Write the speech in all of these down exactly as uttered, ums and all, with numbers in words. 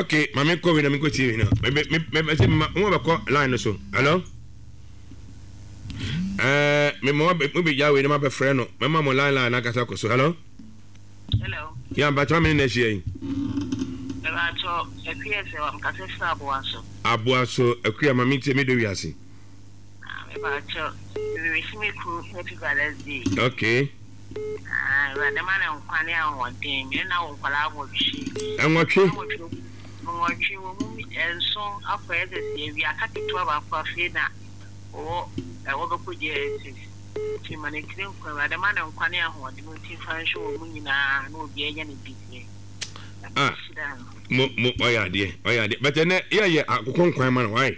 Okay, mama ko we na me ko T V no. Me me me say mo be ko line so. Hello? Eh, me mo be be ya we na ma be frɛ no. Me ma mo line line na kasa ko so. Hello? Hello. Ya ba twa me na hie yi. Eba cho ekwie se wa mkase sa aboaso. Aboaso akua mama tie me do wiase. Ah, eba cho we wish me ku happy Father's Day. Okay. Ah, wa de mana nkwane ahode me na wo kwala agwochi. Enwotwe. Nwotwe wo mu enso akwa ede se wi akaketo aba kwa fe na wo e wo be ku je ti mane kire nkwa wa de mana nkwane ahode mo ti fan show wo mu nyina na obi enya ne bizie. Ah. Mo mo oya de oya de but na ye ye akokon kwan man why?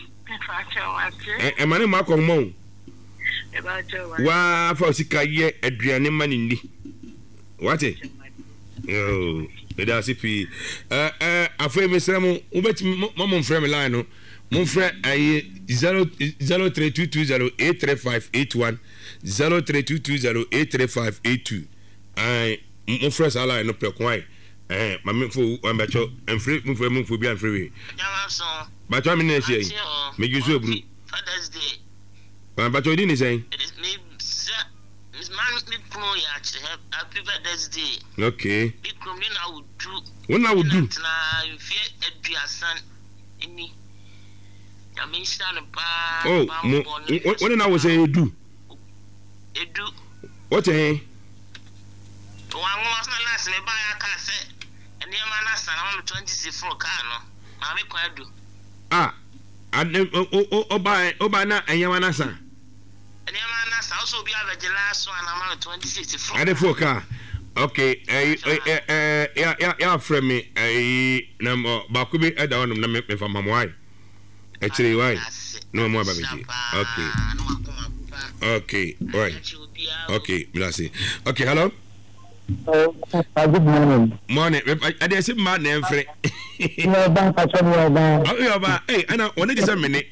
E mane ma kon mo. E ba cho wa. Wa fa osika ye aduane man ni. What it? Oh, it does if he uh uh afre me sra mo ubeti mo mo frame line no. Mo frɛ aye zero zero three two two zero eight three five eight one zero three two two zero eight three five eight two. Ai mo frɛ sa line no pe kwai. Eh, ma me fo o me cho enfre mo fo mo fo bi enfre we. Jama so. Ba cho me na sie. Me ju so bru. Father's Day. Ba ba cho di ni sen. It is me Miss Man me pro ya happy Father's Day. Okay. Be pro me na would do. What na would do? Na fear eduasan ini. Ya me stand pa. Oh, what what na we say edu? Edu. What eh? One was na last me buy a car say. And the man asked I'm twenty-four car no. Ma me kwa do. Ah, and o o o buy o buy na enye na sa. And the man asked also be a the last one I'm twenty-four. And the four car. Okay, eh eh eh ya ya ya frame me eh na ba ku bi e da wonum na me fa mam why. E chiri why? No more ba me. Okay. Okay, all right. Okay, me say. Okay, hello. Oh, good morning. Morning. I dey say man na enfre. No ba pa so no ba. Oh, yo ba. Hey, ana one dey say me ni.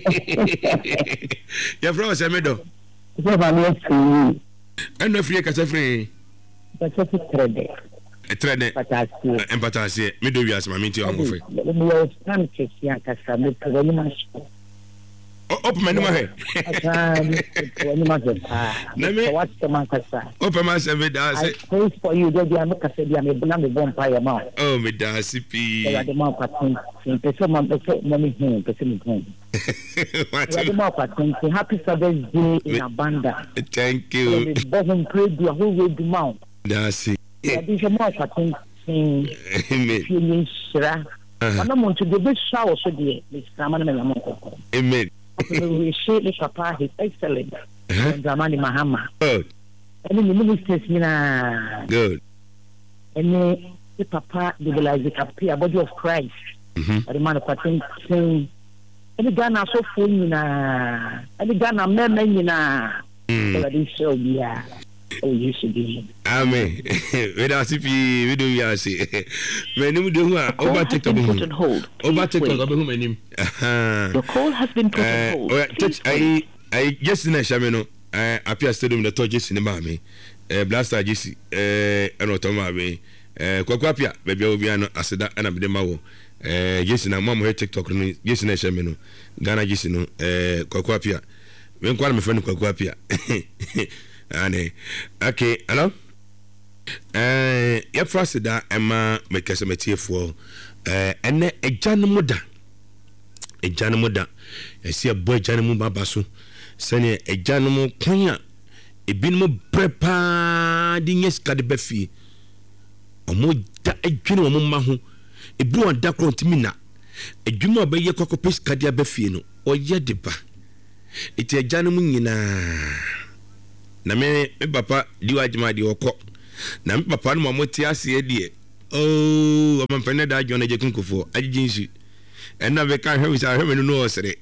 Ya fro say me do. So ba me free. Eno free ka say free. Ba so trade. E trade. Patasi. Empatasi. Me do wias ma me nti on free. Me yo stand check ya ka sa me ko ni ma. Open my name here. What's the man kasa? Open my seven days. I pray for you. There be a kasa be a me buna me bonfire ma. Oh me da C P. Ya de ma kwatin. Person man person money home, person home. Ya de ma kwatin. Happy Father's Day in abundance. Thank you. Doesn't pray do who will do mount. That's it. Ya de ma kwatin. Amen. You shira. Ana mo to be shower so de. Mister Man me la mo. Amen. We share the papa his excellent and Dramani Mahama. Good. And in the ministers, Mina. Good. And the papa developed the body of Christ. Mm-hmm. The man of Patin saying, and the Ghana so full, Mina. And the Ghana men, Mina. So this shall be a. Oh, you should be. Amen. We don't see we do ya see. My name do over TikTok. Put on hold. Over TikTok over my name. Your call has been put on hold. Oh, touch I I just in a shamino. I appear stadium the touches in the mammy. Eh blaster Jesse eh ano toma be. Eh kwakwapia baby obi ano aseda ana be mawo. Eh Jesse na mama TikTok no Jesse na shamino. Ghana Jesse no eh kwakwapia. Wen kwala me friend kwakwapia. Ane okay hello eh ya frase da ema mekase metiefo eh ene ejanemu da ejanemu da esi abo ejanemu baba so sene ejanemu kwanya ebinmu prepa di nyeska de befi omo da edwene omo ma ho ebi won da kontimi na edwuma obeye kokopes kadia befi no oye de ba eti ejanemu nyina na me me papa diwa jima di okọ na me papa no mamoti ase die oh o mampene da jona je kunkufo ajijinsu enna be kan hwe sa hwe no osere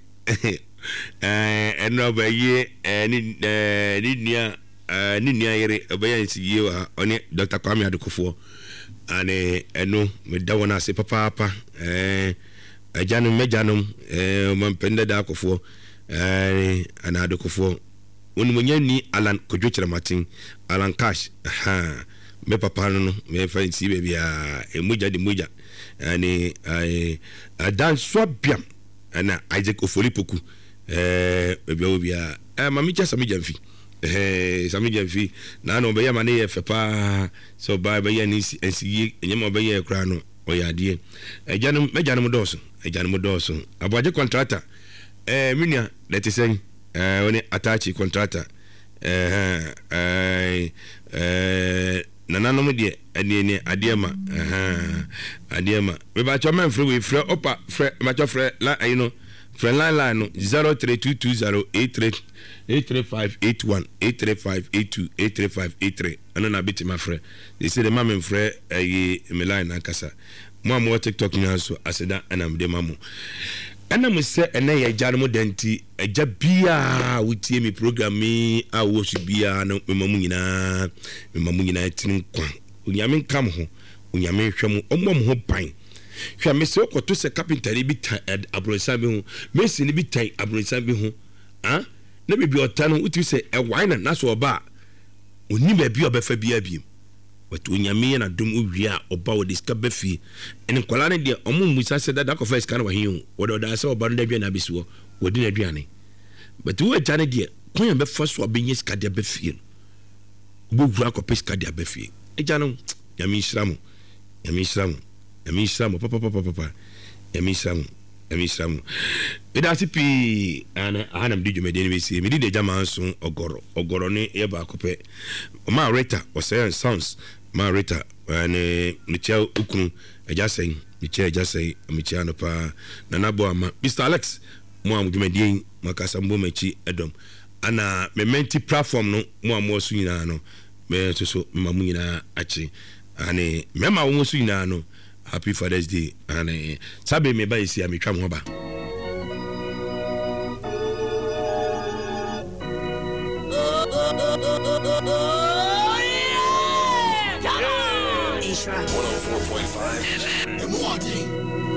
eh enna ba ye ni ni nia ni nia yere obeya nsiye wa oni Doctor Kwame Adokofo ane eno me da wona se papa papa eh ajanu mejanum eh mampene da akofo eh ana Adokofo Uni mwenye ni Alan Kujwechira Martin Alan Cash ha me papa no me fa nsi baby a emuja de muja ani ai adan swabiam ana Isaac Ofolipoku eh baby obi a eh mami cha sami jamfi eh sami jamfi na no be ya mane ye fepa so ba be ya ni nsi enyema be ya kra no oyade ejanum mejanum doso ejanum doso abuaje contractor eh minia let us say eh oni attach contractor eh eh eh nananom de ane ne adema eh adema me ba cho man free we free opa free ma cho free la you know free line line no zero three two two zero eight three eight three five eight one eight three five eight two eight three five eight three ano na bit my free they say the mama free eh me line na kasa mo am TikTok nya so aseda anam de mamu ana mo se ene ye gya no denti agya bia wutie mi program mi a wo su bia no mamu nyina mamu nyina tin kwa onyame kam ho onyame hwem omom ho pan hwa me se okoto se carpenter bi ta abrosa bi ho mesi ni bi tai abrosa bi ho ah na bibi otano uti se e wine na so oba oni ba bi obefa bia bi but onyame na dum uwia oba wo diska bafi en kwala ne de omo musa se da ko first kan wa hin wo do da se oba no da dua na bisuo wodi na duane but wo aja ne de konya be fa so obenye ska de bafi wo wura ko peska de bafi eja no yami isramu yami isramu yami isramu papa papa papa yami isramu yami isramu ida sipi ana hanam di jumede ni wesi mi di de jama so ogoro ogoro ne ye ba ko pe ma reta o say sounds ma reta ane michel ukunu eja sen michel eja sen michel no pa na nabo ama Mister Alex mo am jumede makasa mbo machi edom ana mementi platform no mo am so nyina no me so so mamu nyina achi ane mema wo so nyina no happy Father's Day ane sabe me ba isi ametwa mo ba one oh four point five The morning.